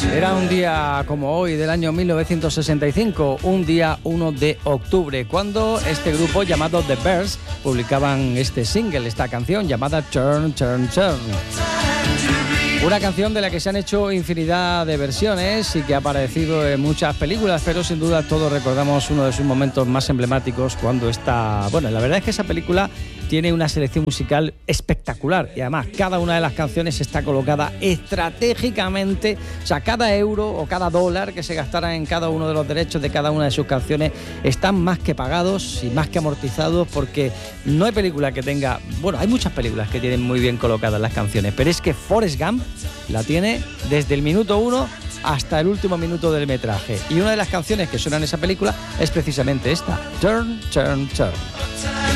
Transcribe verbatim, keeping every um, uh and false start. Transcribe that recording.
Era un día como hoy del año mil novecientos sesenta y cinco, un día uno de octubre, cuando este grupo llamado The Bears publicaban este single, esta canción llamada Turn, Turn, Turn. Una canción de la que se han hecho infinidad de versiones y que ha aparecido en muchas películas, pero sin duda todos recordamos uno de sus momentos más emblemáticos cuando está... Bueno, la verdad es que esa película tiene una selección musical espectacular y además cada una de las canciones está colocada estratégicamente, o sea, cada euro o cada dólar que se gastara en cada uno de los derechos de cada una de sus canciones están más que pagados y más que amortizados, porque no hay película que tenga... Bueno, hay muchas películas que tienen muy bien colocadas las canciones, pero es que Forrest Gump la tiene desde el minuto uno hasta el último minuto del metraje. Y una de las canciones que suenan en esa película es precisamente esta, Turn, Turn, Turn.